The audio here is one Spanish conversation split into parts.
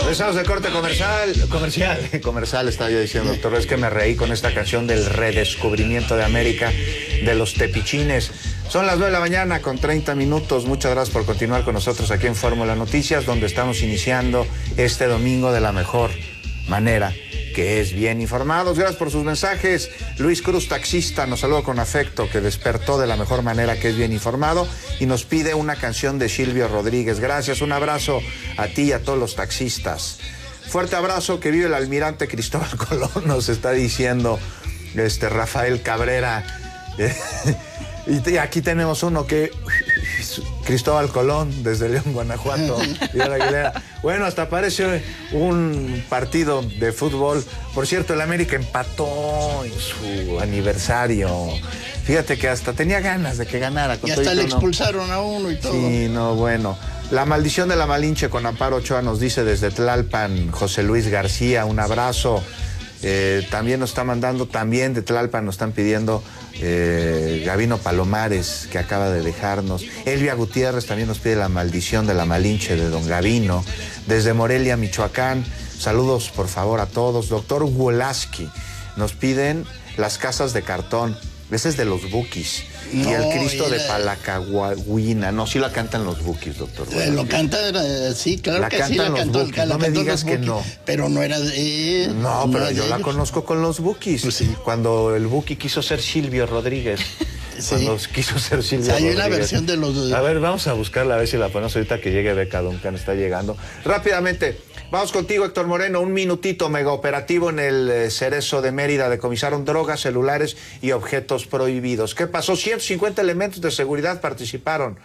Regresamos de corte comercial, estaba yo diciendo, doctor, es que me reí con esta canción del redescubrimiento de América, de los tepichines. Son las 9 de la mañana con 30 minutos. Muchas gracias por continuar con nosotros aquí en Fórmula Noticias, donde estamos iniciando este domingo de la mejor manera, que es bien informados. Gracias por sus mensajes. Luis Cruz, taxista, nos saluda con afecto, que despertó de la mejor manera, que es bien informado, y nos pide una canción de Silvio Rodríguez. Gracias, un abrazo a ti y a todos los taxistas. Fuerte abrazo, que vive el almirante Cristóbal Colón, nos está diciendo Rafael Cabrera. Y aquí tenemos uno que... Cristóbal Colón, desde León, Guanajuato. Bueno, hasta parece un partido de fútbol. Por cierto, el América empató en su aniversario. Fíjate que hasta tenía ganas de que ganara. Y hasta le expulsaron a uno y todo. Sí, no, bueno. La maldición de la Malinche con Amparo Ochoa, nos dice desde Tlalpan José Luis García. Un abrazo. También nos está mandando, también de Tlalpan nos están pidiendo Gabino Palomares, que acaba de dejarnos. Elvia Gutiérrez también nos pide la maldición de la Malinche de don Gabino. Desde Morelia, Michoacán, saludos por favor a todos. Doctor Wolaski, nos piden las casas de cartón. Ese es de los Bukis. No, y el Cristo de Palacahuina. No, sí la cantan los Bukis, doctor. Lo canta, sí, claro la que sí, la cantó. No me digas que no. Pero no era de... No, pero yo la conozco con los Bukis. Pues sí. Cuando el Buki quiso ser Silvio Rodríguez. Sí. Cuando quiso ser Silvio Rodríguez. Hay una versión de los... A ver, vamos a buscarla, a ver si la ponemos ahorita que llegue Beca Duncan, está llegando. Rápidamente, vamos contigo, Héctor Moreno, un minutito. Mega operativo en el Cerezo de Mérida. Decomisaron drogas, celulares y objetos prohibidos. ¿Qué pasó? 150 elementos de seguridad participaron.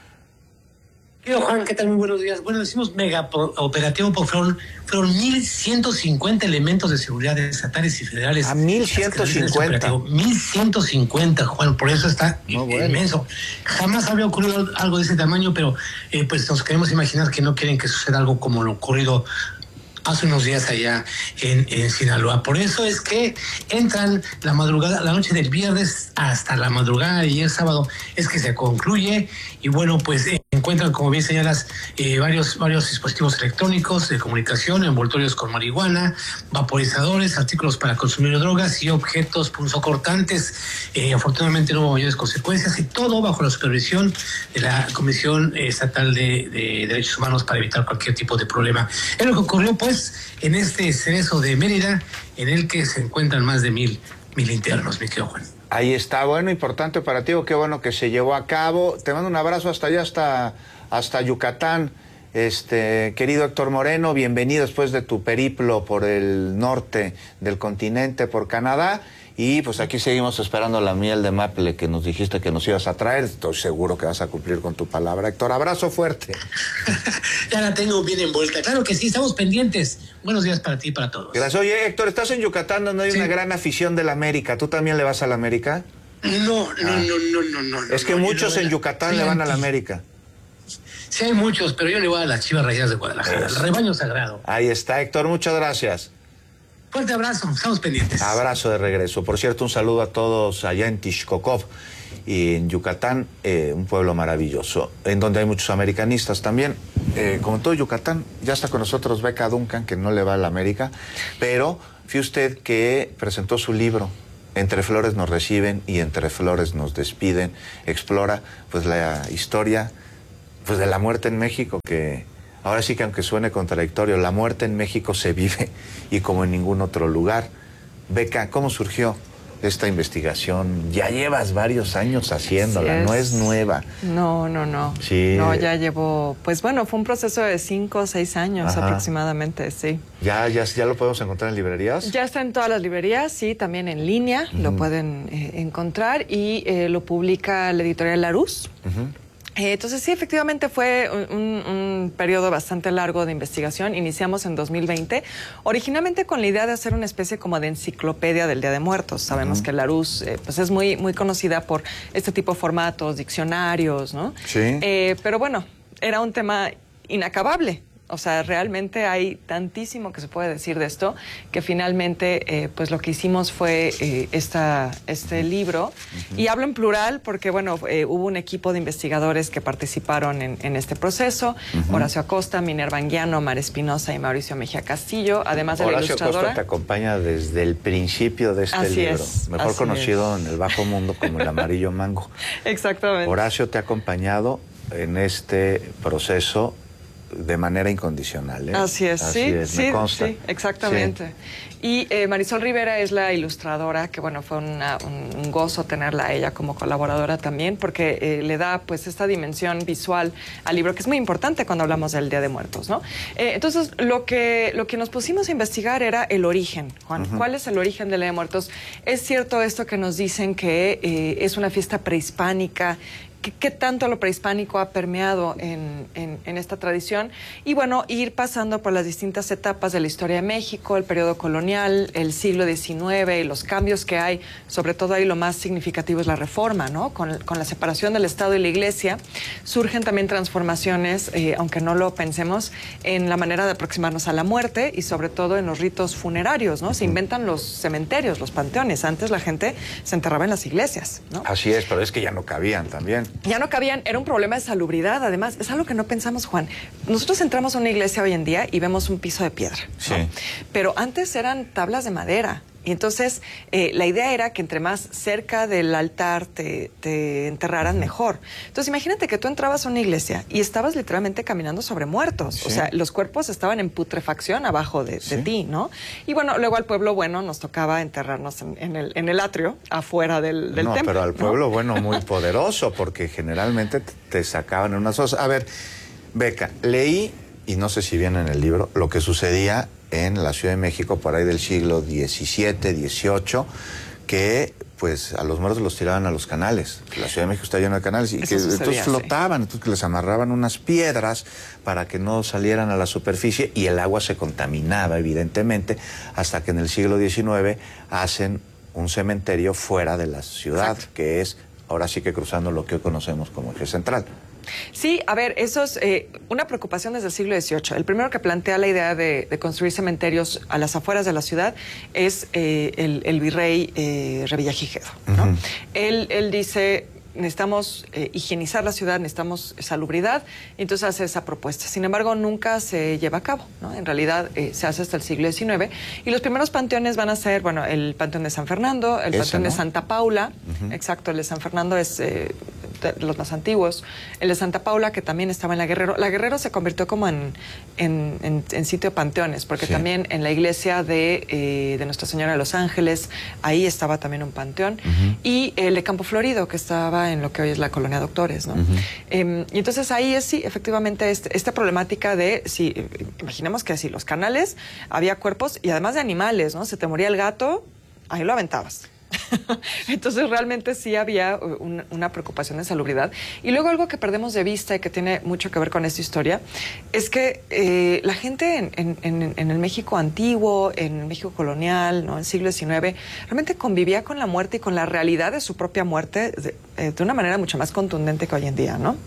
Juan, ¿qué tal? Muy buenos días. Bueno, decimos mega operativo porque fueron 1,150 elementos de seguridad estatales y federales. A 1,150. 1,150, Juan, por eso está inmenso. Jamás había ocurrido algo de ese tamaño, pero pues nos queremos imaginar que no quieren que suceda algo como lo ocurrido hace unos días allá en Sinaloa. Por eso es que entran la noche del viernes hasta la madrugada de ayer sábado, es que se concluye, y bueno, pues encuentran, como bien señalas, varios dispositivos electrónicos de comunicación, envoltorios con marihuana, vaporizadores, artículos para consumir drogas y objetos punzocortantes. Afortunadamente no hubo mayores consecuencias, y todo bajo la supervisión de la Comisión Estatal de Derechos Humanos para evitar cualquier tipo de problema. Es lo que ocurrió, pues, en este Cerezo de Mérida, en el que se encuentran más de 1,000 internos, mi querido Juan. Ahí está, bueno, importante operativo, qué bueno que se llevó a cabo. Te mando un abrazo hasta allá, hasta Yucatán. Querido Héctor Moreno, bienvenido después de tu periplo por el norte del continente, por Canadá. Y pues aquí seguimos esperando la miel de maple que nos dijiste que nos ibas a traer. Estoy seguro que vas a cumplir con tu palabra. Héctor, abrazo fuerte. Ya la tengo bien envuelta. Claro que sí, estamos pendientes. Buenos días para ti y para todos. Gracias. Oye, Héctor, estás en Yucatán, donde hay una gran afición de la América. ¿Tú también le vas a la América? No. Es que muchos en Yucatán le van a la América. Sí, hay muchos, pero yo le voy a las Chivas Rayadas de Guadalajara, el rebaño sagrado. Ahí está, Héctor, muchas gracias. Fuerte abrazo, estamos pendientes. Abrazo de regreso. Por cierto, un saludo a todos allá en Tixcocov y en Yucatán, un pueblo maravilloso, en donde hay muchos americanistas también. Como todo Yucatán, ya está con nosotros Beca Duncan, que no le va a la América, pero fíjate usted que presentó su libro, Entre Flores nos reciben y entre flores nos despiden. Explora pues la historia pues de la muerte en México, que ahora sí que, aunque suene contradictorio, la muerte en México se vive y como en ningún otro lugar. Beca, ¿cómo surgió esta investigación? Ya llevas varios años haciéndola, no es nueva. No. Sí. No, ya llevo, pues bueno, fue un proceso de 5 o 6 años aproximadamente, sí. ¿Ya lo podemos encontrar en librerías? Ya está en todas las librerías, sí, también en línea lo pueden encontrar, y lo publica la editorial Larousse. Entonces sí, efectivamente fue un periodo bastante largo de investigación. Iniciamos en 2020, originalmente con la idea de hacer una especie como de enciclopedia del Día de Muertos. Sabemos que Larousse pues es muy conocida por este tipo de formatos, diccionarios, ¿no? Sí. Pero bueno, era un tema inacabable. O sea, realmente hay tantísimo que se puede decir de esto, que finalmente, pues lo que hicimos fue este libro. Y hablo en plural porque, bueno, hubo un equipo de investigadores que participaron en este proceso. Horacio Acosta, Minerva Anguiano, Mar Espinosa y Mauricio Mejía Castillo, además de la ilustradora. Horacio Acosta te acompaña desde el principio de este libro. Mejor conocido en el bajo mundo como el Amarillo Mango. Exactamente. Horacio te ha acompañado en este proceso de manera incondicional, ¿eh? Así es, me consta. Sí, exactamente. Sí. Y Marisol Rivera es la ilustradora, que bueno, fue un gozo tenerla a ella como colaboradora también, porque le da pues esta dimensión visual al libro, que es muy importante cuando hablamos del Día de Muertos, ¿no? Entonces, lo que nos pusimos a investigar era el origen, Juan. ¿Cuál es el origen del Día de Muertos? Es cierto esto que nos dicen que es una fiesta prehispánica. ¿Qué tanto lo prehispánico ha permeado en esta tradición? Y bueno, ir pasando por las distintas etapas de la historia de México, el periodo colonial, el siglo XIX y los cambios que hay. Sobre todo ahí lo más significativo es la reforma, ¿no? Con la separación del Estado y la Iglesia surgen también transformaciones, aunque no lo pensemos, en la manera de aproximarnos a la muerte y sobre todo en los ritos funerarios, ¿no? Se inventan los cementerios, los panteones. Antes la gente se enterraba en las iglesias, ¿no? Así es, pero es que ya no cabían también. Ya no cabían, era un problema de salubridad, además, es algo que no pensamos, Juan. Nosotros entramos a una iglesia hoy en día y vemos un piso de piedra, ¿no? Sí. Pero antes eran tablas de madera. Y entonces la idea era que entre más cerca del altar te enterraran, mejor. Entonces imagínate que tú entrabas a una iglesia y estabas literalmente caminando sobre muertos. Sí. O sea, los cuerpos estaban en putrefacción abajo de ti, ¿no? Y bueno, luego al pueblo bueno nos tocaba enterrarnos en el atrio, afuera del templo. No, pero al pueblo bueno muy poderoso, porque generalmente te sacaban en unas cosas. A ver, Beca, leí, y no sé si viene en el libro, lo que sucedía en la Ciudad de México por ahí del siglo XVII, XVIII, que pues a los muertos los tiraban a los canales. La Ciudad de México está llena de canales y que entonces flotaban, entonces que les amarraban unas piedras para que no salieran a la superficie y el agua se contaminaba evidentemente, hasta que en el siglo XIX hacen un cementerio fuera de la ciudad. Exacto. Que es ahora sí que cruzando lo que hoy conocemos como Eje Central. Sí, a ver, eso es una preocupación desde el siglo XVIII. El primero que plantea la idea de construir cementerios a las afueras de la ciudad es el virrey Revillagigedo, ¿no? Él dice, necesitamos higienizar la ciudad, necesitamos salubridad, y entonces hace esa propuesta. Sin embargo, nunca se lleva a cabo, ¿no? En realidad se hace hasta el siglo XIX, y los primeros panteones van a ser, bueno, el Panteón de San Fernando, el Panteón de Santa Paula, exacto, el de San Fernando es los más antiguos, el de Santa Paula, que también estaba en la Guerrero. La Guerrero se convirtió como en sitio de panteones, porque también en la iglesia de Nuestra Señora de los Ángeles, ahí estaba también un panteón, y el de Campo Florido, que estaba en lo que hoy es la Colonia Doctores, ¿no? Y entonces ahí es, sí, efectivamente, esta problemática de, sí, imaginemos que así, los canales, había cuerpos, y además de animales, ¿no? Se te moría el gato, ahí lo aventabas. Entonces realmente sí había una preocupación de salubridad. Y luego algo que perdemos de vista y que tiene mucho que ver con esta historia es que la gente en el México antiguo, en el México colonial, ¿no? En el siglo XIX, realmente convivía con la muerte y con la realidad de su propia muerte de una manera mucho más contundente que hoy en día, ¿no?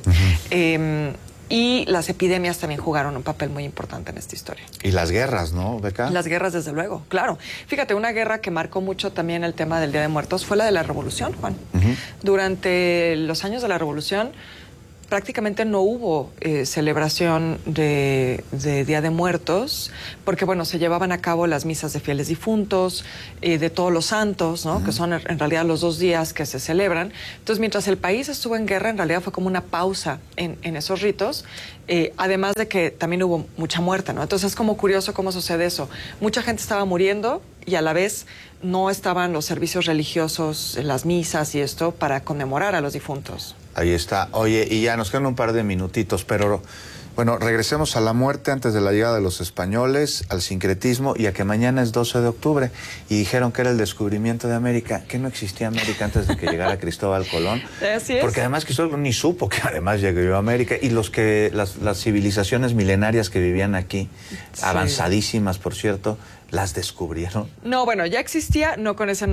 Y las epidemias también jugaron un papel muy importante en esta historia. Y las guerras, ¿no, Beca? Las guerras, desde luego, claro. Fíjate, una guerra que marcó mucho también el tema del Día de Muertos fue la de la Revolución, Juan. Durante los años de la Revolución prácticamente no hubo celebración de Día de Muertos, porque bueno, se llevaban a cabo las misas de fieles difuntos, de todos los santos, ¿no? Que son en realidad los 2 días que se celebran. Entonces, mientras el país estuvo en guerra, en realidad fue como una pausa en esos ritos, además de que también hubo mucha muerte, ¿no? Entonces es como curioso cómo sucede eso. Mucha gente estaba muriendo y a la vez no estaban los servicios religiosos, las misas y esto para conmemorar a los difuntos. Ahí está. Oye, y ya nos quedan un par de minutitos, pero bueno, regresemos a la muerte antes de la llegada de los españoles, al sincretismo y a que mañana es 12 de octubre. Y dijeron que era el descubrimiento de América, que no existía América antes de que llegara Cristóbal Colón. Así es. Porque además Cristóbal Colón ni supo que además llegó a América. Y las civilizaciones milenarias que vivían aquí, avanzadísimas por cierto, las descubrieron. No, bueno, ya existía, no con ese nombre.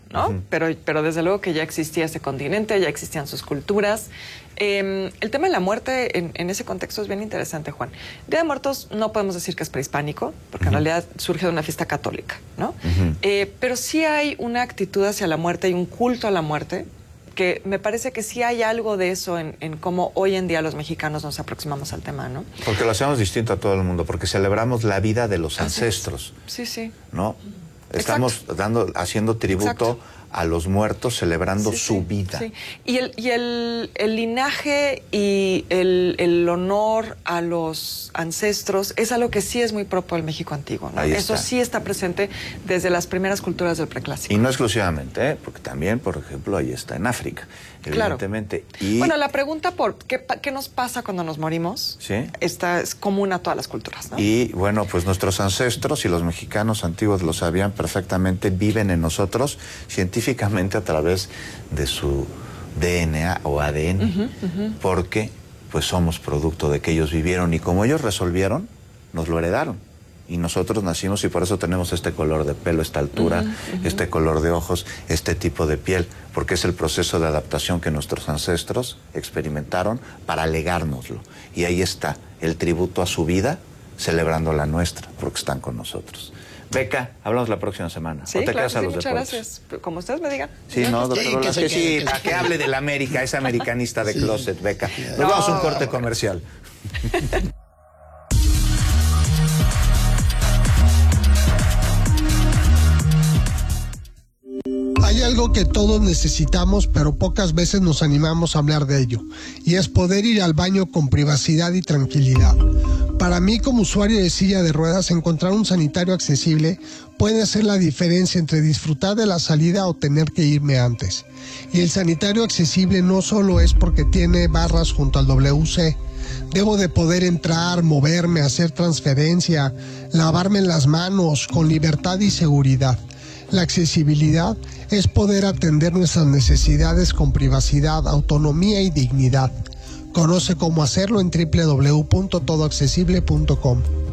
¿no? Pero desde luego que ya existía ese continente, ya existían sus culturas. El tema de la muerte en ese contexto es bien interesante, Juan. Día de Muertos no podemos decir que es prehispánico, porque en realidad surge de una fiesta católica, ¿no? Pero sí hay una actitud hacia la muerte y un culto a la muerte, que me parece que sí hay algo de eso en cómo hoy en día los mexicanos nos aproximamos al tema, ¿no? Porque lo hacemos distinto a todo el mundo, porque celebramos la vida de los ancestros. Sí, sí. ¿No? Estamos haciendo tributo a los muertos, celebrando su vida. Sí. Y el linaje y el honor a los ancestros es algo que sí es muy propio del México antiguo, ¿no? Eso sí está presente desde las primeras culturas del preclásico. Y no exclusivamente, porque también, por ejemplo, ahí está en África, evidentemente. Claro. Y bueno, la pregunta por qué nos pasa cuando nos morimos, esta es común a todas las culturas, ¿no? Y bueno, pues nuestros ancestros y los mexicanos antiguos lo sabían perfectamente, viven en nosotros científicamente a través de su DNA o ADN, porque pues somos producto de que ellos vivieron y como ellos resolvieron, nos lo heredaron. Y nosotros nacimos y por eso tenemos este color de pelo, esta altura, este color de ojos, este tipo de piel, porque es el proceso de adaptación que nuestros ancestros experimentaron para legárnoslo. Y ahí está el tributo a su vida, celebrando la nuestra, porque están con nosotros. Beca, hablamos la próxima semana. Sí, ¿O te claro, quedas a los muchas deportes? gracias. Como ustedes me digan. Sí, no, doctor Velázquez, sí, para que hable del América, es americanista de closet, Beca. Nos vamos a un corte comercial. Hay algo que todos necesitamos, pero pocas veces nos animamos a hablar de ello, y es poder ir al baño con privacidad y tranquilidad. Para mí, como usuario de silla de ruedas, encontrar un sanitario accesible puede hacer la diferencia entre disfrutar de la salida o tener que irme antes. Y el sanitario accesible no solo es porque tiene barras junto al WC. Debo de poder entrar, moverme, hacer transferencia, lavarme las manos con libertad y seguridad. La accesibilidad es poder atender nuestras necesidades con privacidad, autonomía y dignidad. Conoce cómo hacerlo en www.todoaccesible.com.